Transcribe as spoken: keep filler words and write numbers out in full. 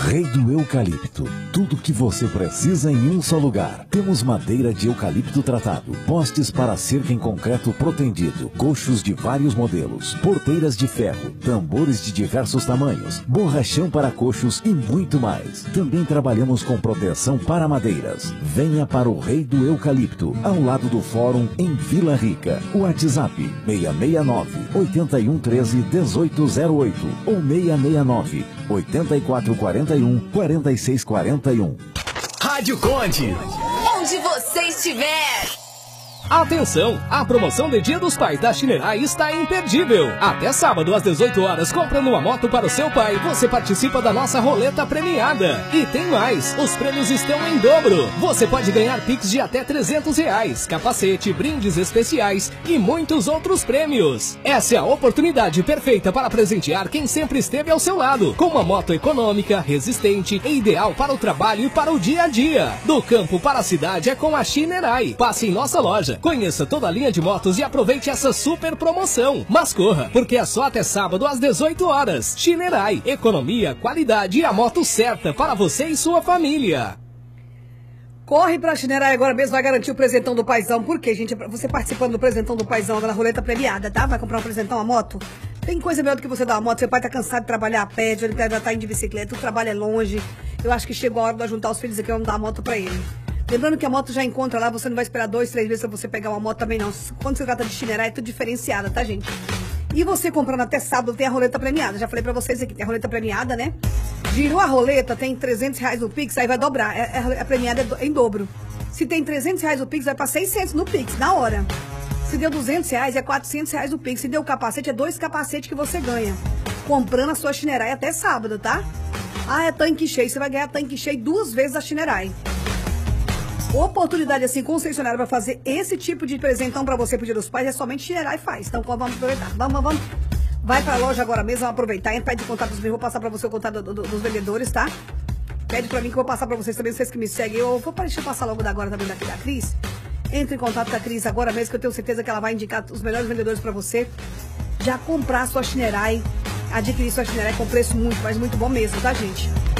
Rei do Eucalipto. Tudo que você precisa em um só lugar. Temos madeira de eucalipto tratado, postes para cerca em concreto protendido, coxos de vários modelos, porteiras de ferro, tambores de diversos tamanhos, borrachão para coxos e muito mais. Também trabalhamos com proteção para madeiras. Venha para o Rei do Eucalipto, ao lado do Fórum em Vila Rica. O WhatsApp seis seis nove, oito um um três, um oito zero oito ou seis seis nove, oito quatro quatro um, quatro seis quatro um. Rádio Conde. Onde você estiver. Atenção! A promoção de Dia dos Pais da Shinerai está imperdível. Até sábado às dezoito horas, comprando uma moto para o seu pai, você participa da nossa roleta premiada. E tem mais, os prêmios estão em dobro. Você pode ganhar Pix de até trezentos reais, capacete, brindes especiais e muitos outros prêmios. Essa é a oportunidade perfeita para presentear quem sempre esteve ao seu lado, com uma moto econômica, resistente e ideal para o trabalho e para o dia a dia. Do campo para a cidade é com a Shinerai. Passe em nossa loja. Conheça toda a linha de motos e aproveite essa super promoção. Mas corra, porque é só até sábado às dezoito horas. Shinerai, economia, qualidade e a moto certa para você e sua família. Corre pra Shinerai agora mesmo, vai garantir o presentão do paizão. Por quê, gente? Você participando do presentão do paizão, da roleta premiada, tá? Vai comprar um presentão, uma moto? Tem coisa melhor do que você dar uma moto. Seu pai tá cansado de trabalhar a pé, ele tá indo de bicicleta, o trabalho é longe. Eu acho que chegou a hora de juntar os filhos aqui e vamos dar uma moto pra ele. Lembrando que a moto já encontra lá, você não vai esperar dois, três meses pra você pegar uma moto também não. Quando se trata de Shinerai, é tudo diferenciada, tá, gente? E você comprando até sábado, tem a roleta premiada. Já falei pra vocês aqui, tem a roleta premiada, né? Girou a roleta, tem trezentos reais no Pix, aí vai dobrar. É, é, a premiada é em dobro. Se tem trezentos reais no Pix, vai pra seiscentos no Pix, na hora. Se deu duzentos reais, é quatrocentos reais no Pix. Se deu capacete, é dois capacetes que você ganha. Comprando a sua Shinerai até sábado, tá? Ah, é tanque cheio. Você vai ganhar tanque cheio duas vezes a Shinerai. Oportunidade assim, concessionária para fazer esse tipo de presentão para você pro Dia dos Pais é somente Shinerai faz. Então vamos aproveitar. Vamos, vamos. Vai pra loja agora mesmo, vamos aproveitar. Entra, pede contato dos meus, vou passar para você o contato do, do, dos vendedores, tá? Pede para mim que eu vou passar para vocês também, vocês que me seguem. Eu vou deixa eu passar logo da agora também daqui da Cris. Entre em contato com a Cris agora mesmo, que eu tenho certeza que ela vai indicar os melhores vendedores para você. Já comprar sua Shinerai, adquirir sua Shinerai com preço muito, mas muito bom mesmo, tá, gente?